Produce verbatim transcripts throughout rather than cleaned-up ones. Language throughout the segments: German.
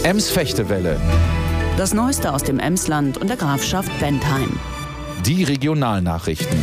Ems-Fechtewelle. Das Neueste aus dem Emsland und der Grafschaft Bentheim. Die Regionalnachrichten.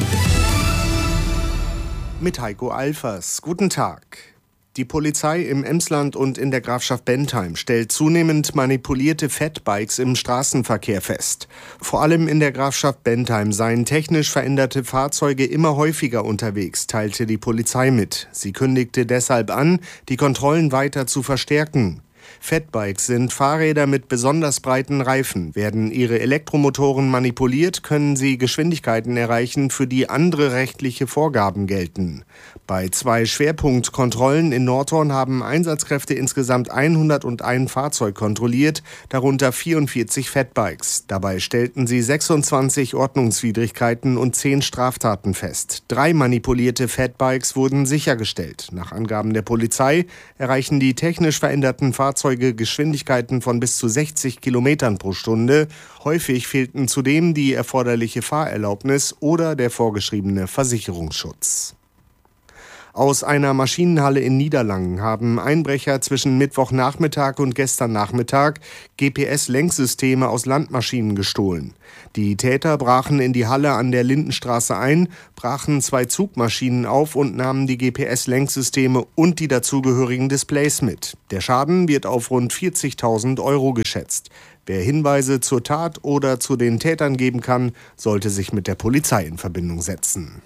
Mit Heiko Alfers. Guten Tag. Die Polizei im Emsland und in der Grafschaft Bentheim stellt zunehmend manipulierte Fatbikes im Straßenverkehr fest. Vor allem in der Grafschaft Bentheim seien technisch veränderte Fahrzeuge immer häufiger unterwegs, teilte die Polizei mit. Sie kündigte deshalb an, die Kontrollen weiter zu verstärken. Fatbikes sind Fahrräder mit besonders breiten Reifen. Werden ihre Elektromotoren manipuliert, können sie Geschwindigkeiten erreichen, für die andere rechtliche Vorgaben gelten. Bei zwei Schwerpunktkontrollen in Nordhorn haben Einsatzkräfte insgesamt hunderteins Fahrzeug kontrolliert, darunter vierundvierzig Fatbikes. Dabei stellten sie sechsundzwanzig Ordnungswidrigkeiten und zehn Straftaten fest. Drei manipulierte Fatbikes wurden sichergestellt. Nach Angaben der Polizei erreichen die technisch veränderten Fahrzeuge Geschwindigkeiten von bis zu sechzig Kilometern pro Stunde. Häufig fehlten zudem die erforderliche Fahrerlaubnis oder der vorgeschriebene Versicherungsschutz. Aus einer Maschinenhalle in Niederlangen haben Einbrecher zwischen Mittwochnachmittag und gestern Nachmittag G P S-Lenksysteme aus Landmaschinen gestohlen. Die Täter brachen in die Halle an der Lindenstraße ein, brachen zwei Zugmaschinen auf und nahmen die G P S-Lenksysteme und die dazugehörigen Displays mit. Der Schaden wird auf rund vierzigtausend Euro geschätzt. Wer Hinweise zur Tat oder zu den Tätern geben kann, sollte sich mit der Polizei in Verbindung setzen.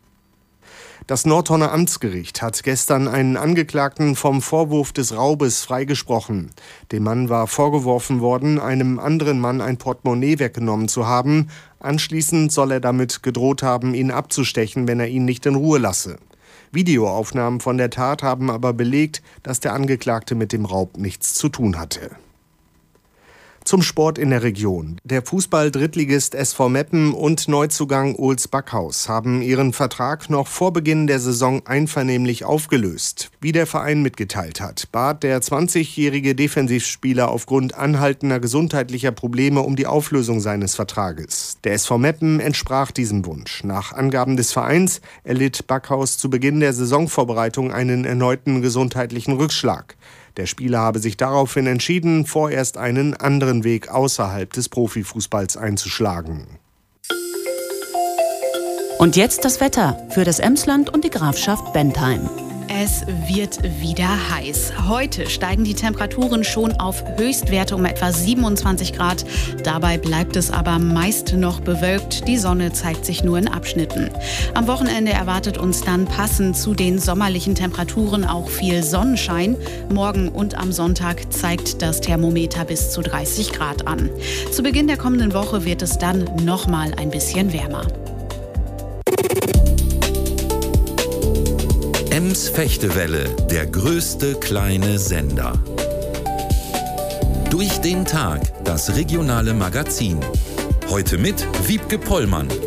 Das Nordhorner Amtsgericht hat gestern einen Angeklagten vom Vorwurf des Raubes freigesprochen. Dem Mann war vorgeworfen worden, einem anderen Mann ein Portemonnaie weggenommen zu haben. Anschließend soll er damit gedroht haben, ihn abzustechen, wenn er ihn nicht in Ruhe lasse. Videoaufnahmen von der Tat haben aber belegt, dass der Angeklagte mit dem Raub nichts zu tun hatte. Zum Sport in der Region. Der Fußball-Drittligist S V Meppen und Neuzugang Ohls Backhaus haben ihren Vertrag noch vor Beginn der Saison einvernehmlich aufgelöst. Wie der Verein mitgeteilt hat, bat der zwanzigjährige Defensivspieler aufgrund anhaltender gesundheitlicher Probleme um die Auflösung seines Vertrages. Der S V Meppen entsprach diesem Wunsch. Nach Angaben des Vereins erlitt Backhaus zu Beginn der Saisonvorbereitung einen erneuten gesundheitlichen Rückschlag. Der Spieler habe sich daraufhin entschieden, vorerst einen anderen Weg außerhalb des Profifußballs einzuschlagen. Und jetzt das Wetter für das Emsland und die Grafschaft Bentheim. Es wird wieder heiß. Heute steigen die Temperaturen schon auf Höchstwerte um etwa siebenundzwanzig Grad. Dabei bleibt es aber meist noch bewölkt. Die Sonne zeigt sich nur in Abschnitten. Am Wochenende erwartet uns dann passend zu den sommerlichen Temperaturen auch viel Sonnenschein. Morgen und am Sonntag zeigt das Thermometer bis zu dreißig Grad an. Zu Beginn der kommenden Woche wird es dann noch mal ein bisschen wärmer. Ems-Fechtewelle, der größte kleine Sender. Durch den Tag, das regionale Magazin. Heute mit Wiebke Pollmann.